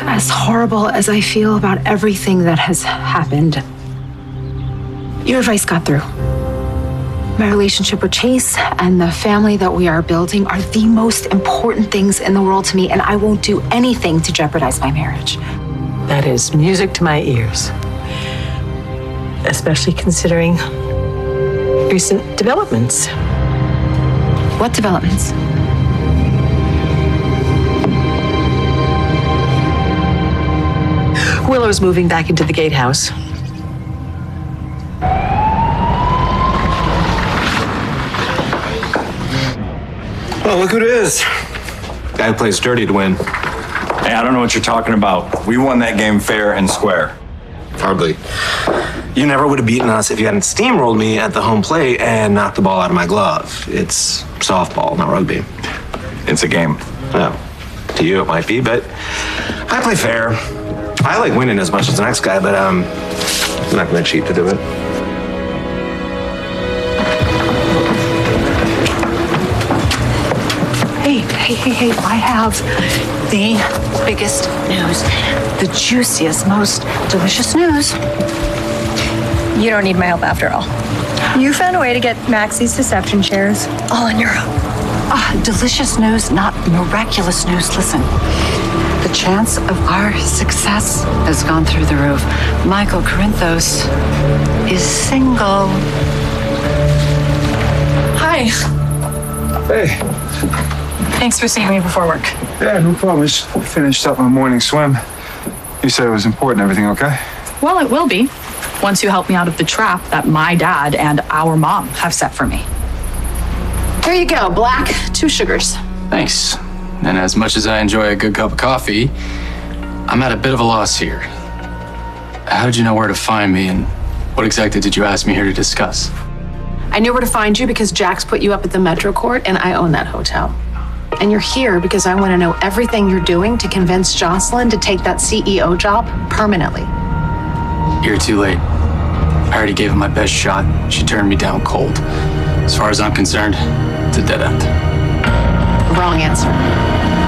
as horrible as I feel about everything that has happened, your advice got through. My relationship with Chase and the family that we are building are the most important things in the world to me, and I won't do anything to jeopardize my marriage. That is music to my ears, especially considering recent developments. What developments? Willow's moving back into the gatehouse. Oh, look who it is. Guy who plays dirty to win. Hey, I don't know what you're talking about. We won that game fair and square. Hardly. You never would have beaten us if you hadn't steamrolled me at the home plate and knocked the ball out of my glove. It's softball, not rugby. It's a game. Well, to you it might be, but I play fair. I like winning as much as the next guy, but I'm not going to cheat to do it. Hey, I have the biggest news, the juiciest, most delicious news. You don't need my help after all. You found a way to get Maxie's deception shares all on your own. Delicious news, not miraculous news. Listen, the chance of our success has gone through the roof. Michael Corinthos is single. Hi. Hey. Thanks for seeing me before work. Yeah, no problem. Just finished up my morning swim. You said it was important. Everything okay? Well, it will be, once you help me out of the trap that my dad and our mom have set for me. Here you go, black, 2 sugars. Thanks. And as much as I enjoy a good cup of coffee, I'm at a bit of a loss here. How did you know where to find me, and what exactly did you ask me here to discuss? I knew where to find you because Jax put you up at the Metro Court, and I own that hotel. And you're here because I want to know everything you're doing to convince Jocelyn to take that CEO job permanently. You're too late. I already gave it my best shot. She turned me down cold. As far as I'm concerned, it's a dead end. Wrong answer.